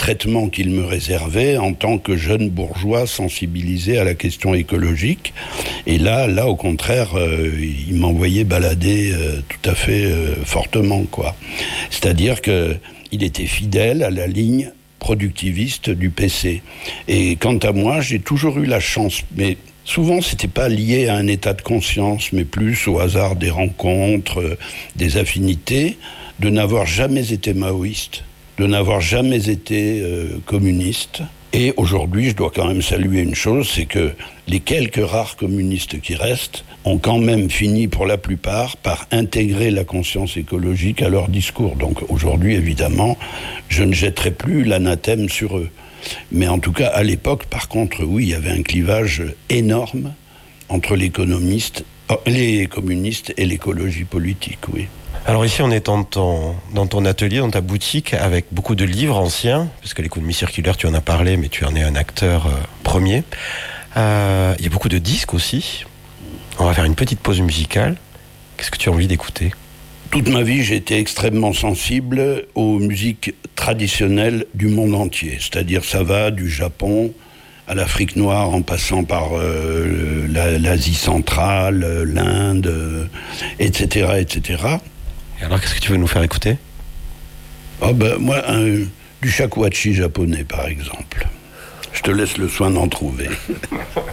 traitement qu'il me réservait en tant que jeune bourgeois sensibilisé à la question écologique. Et là, au contraire, il m'envoyait balader tout à fait fortement, quoi. C'est-à-dire qu'il était fidèle à la ligne productiviste du PC. Et quant à moi, j'ai toujours eu la chance, mais souvent, c'était pas lié à un état de conscience, mais plus au hasard des rencontres, des affinités, de n'avoir jamais été maoïste, de n'avoir jamais été communiste. Et aujourd'hui, je dois quand même saluer une chose, c'est que les quelques rares communistes qui restent ont quand même fini, pour la plupart, par intégrer la conscience écologique à leur discours. Donc aujourd'hui, évidemment, je ne jetterai plus l'anathème sur eux. Mais en tout cas, à l'époque, par contre, oui, il y avait un clivage énorme entre les communistes et l'écologie politique, oui. Alors ici, on est dans ton atelier, dans ta boutique, avec beaucoup de livres anciens, parce que l'économie circulaire, tu en as parlé, mais tu en es un acteur premier. Il y a beaucoup de disques aussi. On va faire une petite pause musicale. Qu'est-ce que tu as envie d'écouter ? Toute ma vie, j'ai été extrêmement sensible aux musiques traditionnelles du monde entier. C'est-à-dire, ça va du Japon à l'Afrique noire, en passant par l'Asie centrale, l'Inde, etc., etc. Et alors, qu'est-ce que tu veux nous faire écouter ? Moi, du shakuhachi japonais, par exemple. Je te laisse le soin d'en trouver.